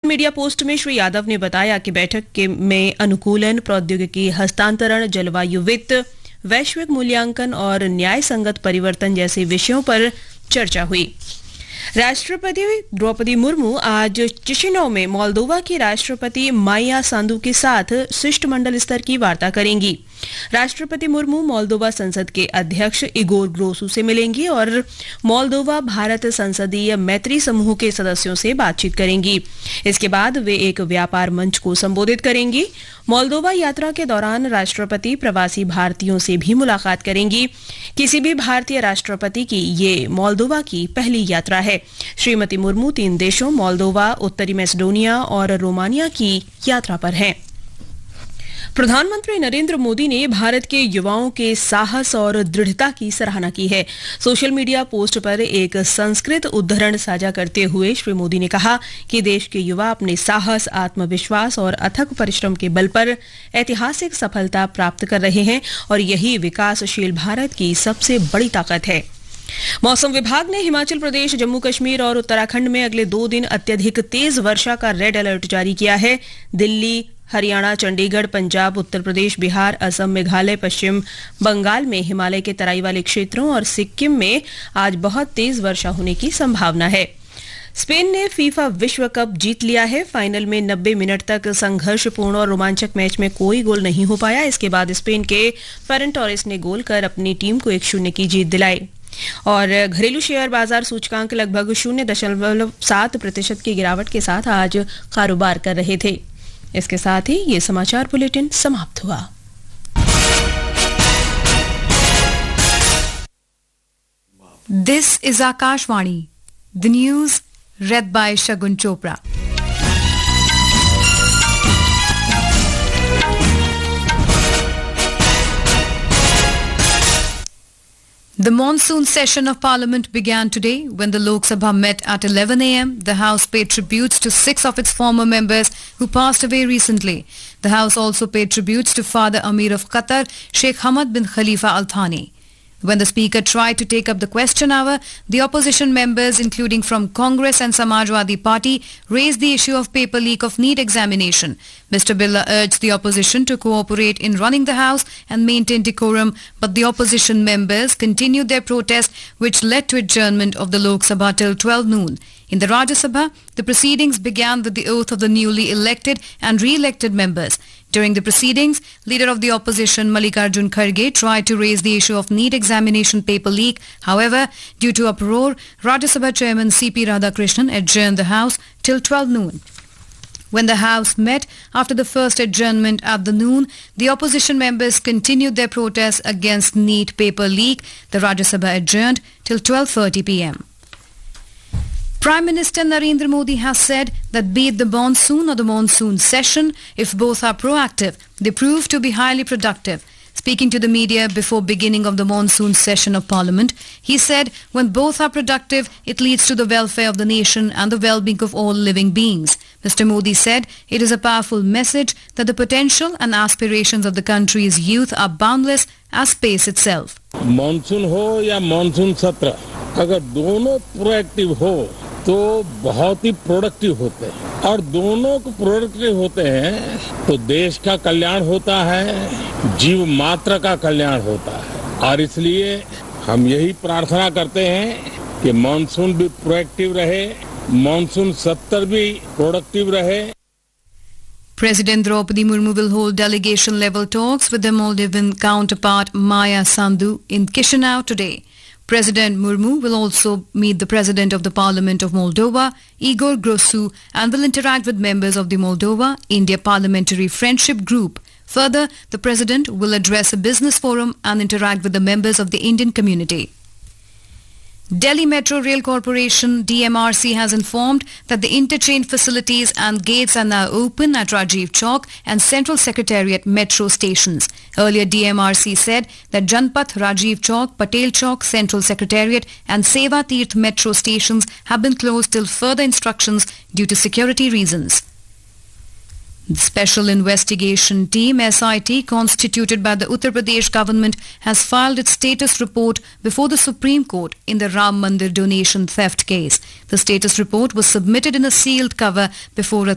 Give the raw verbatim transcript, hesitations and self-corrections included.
Media post में श्री यादव ने बताया कि बैठक के में अनुकूलन, प्रौद्योगिकी हस्तांतरण, जलवायु वित्त, वैश्विक मूल्यांकन और न्याय संगत परिवर्तन जैसे विषयों पर चर्चा हुई। राष्ट्रपति द्रौपदी मुर्मू आज चिशिनौ में मोल्दोवा की राष्ट्रपति माया सांदू के साथ शिष्टमंडल स्तर की वार्ता करेंगी। राष्ट्रपति मुर्मू मोल्दोवा संसद के अध्यक्ष इगोर ग्रोसू से मिलेंगी और मोल्दोवा भारत संसदीय मैत्री समूह के सदस्यों से बातचीत करेंगी। इसके बाद वे एक व्यापार मंच को संबोधित करेंगी। मोल्दोवा यात्रा के दौरान राष्ट्रपति प्रवासी भारतीयों से भी मुलाकात करेंगी। किसी भी भारतीय राष्ट्रपति की ये मोल्दोवा की पहली यात्रा है। श्रीमती मुर्मू तीन देशों मोल्दोवा, उत्तरी मैसेडोनिया और रोमानिया की यात्रा पर हैं। प्रधानमंत्री नरेंद्र मोदी ने भारत के युवाओं के साहस और दृढ़ता की सराहना की है। सोशल मीडिया पोस्ट पर एक संस्कृत उद्धरण साझा करते हुए श्री मोदी ने कहा कि देश के युवा अपने साहस, आत्मविश्वास और अथक परिश्रम के बल पर ऐतिहासिक सफलता प्राप्त कर रहे हैं और यही विकासशील भारत की सबसे बड़ी ताकत है। मौसम विभाग ने हिमाचल प्रदेश, जम्मू कश्मीर और उत्तराखंड में अगले दो दिन अत्यधिक तेज वर्षा का रेड अलर्ट जारी किया है। दिल्ली, हरियाणा, चंडीगढ़, पंजाब, उत्तर प्रदेश, बिहार, असम, मेघालय, पश्चिम बंगाल में हिमालय के तराई वाले क्षेत्रों और सिक्किम में आज बहुत तेज वर्षा होने की संभावना है। स्पेन ने फीफा विश्व कप जीत लिया है। फाइनल में नब्बे मिनट तक संघर्षपूर्ण और रोमांचक मैच में कोई गोल नहीं हो पाया। इसके बाद स्पेन के फेरन टोरेस ने गोल कर अपनी टीम को एक शून्य की जीत दिलाई और घरेलू शेयर बाजार सूचकांक लगभग शून्य दशमलव सात प्रतिशत की गिरावट के साथ आज कारोबार कर रहे थे। इसके साथ ही ये समाचार बुलेटिन समाप्त हुआ। This is Akashvani, the news read by Shagun Chopra. The monsoon session of Parliament began today when the Lok Sabha met at eleven a m. The House paid tributes to six of its former members who passed away recently. The House also paid tributes to Father Amir of Qatar, Sheikh Hamad bin Khalifa Al Thani. When the Speaker tried to take up the question hour, the opposition members, including from Congress and Samajwadi Party, raised the issue of paper leak of NEET examination. Mister Birla urged the opposition to cooperate in running the House and maintain decorum, but the opposition members continued their protest, which led to adjournment of the Lok Sabha till twelve noon. In the Rajya Sabha, the proceedings began with the oath of the newly elected and re-elected members. During the proceedings, leader of the opposition Mallikarjun Kharge tried to raise the issue of NEET examination paper leak. However, due to uproar, Rajya Sabha chairman C P Radhakrishnan adjourned the House till twelve noon. When the House met after the first adjournment at the noon, the opposition members continued their protests against NEET paper leak. The Rajya Sabha adjourned till twelve thirty p m Prime Minister Narendra Modi has said that be it the monsoon or the monsoon session, if both are proactive, they prove to be highly productive. Speaking to the media before beginning of the monsoon session of Parliament, he said when both are productive, it leads to the welfare of the nation and the well-being of all living beings. Mister Modi said it is a powerful message that the potential and aspirations of the country's youth are boundless as space itself. Monsoon हो या monsoon सत्र, अगर दोनों proactive हो तो बहुत ही productive होते हैं और दोनों को प्रोडक्टिव होते हैं तो देश का कल्याण होता है, जीव मात्र का कल्याण होता है और इसलिए हम यही प्रार्थना करते हैं कि मॉनसून भी प्रोएक्टिव रहे, मॉनसून सत्र भी प्रोडक्टिव रहे। President Draupadi Murmu will hold delegation-level talks with the Maldivian counterpart Maya Sandu in Chisinau today. President Murmu will also meet the President of the Parliament of Moldova, Igor Grosu, and will interact with members of the Moldova-India Parliamentary Friendship Group. Further, the President will address a business forum and interact with the members of the Indian community. Delhi Metro Rail Corporation D M R C has informed that the interchange facilities and gates are now open at Rajiv Chowk and Central Secretariat metro stations. Earlier D M R C said that Janpath, Rajiv Chowk, Patel Chowk, Central Secretariat and Seva Tirth metro stations have been closed till further instructions due to security reasons. The Special Investigation Team S I T constituted by the Uttar Pradesh government has filed its status report before the Supreme Court in the Ram Mandir donation theft case. The status report was submitted in a sealed cover before a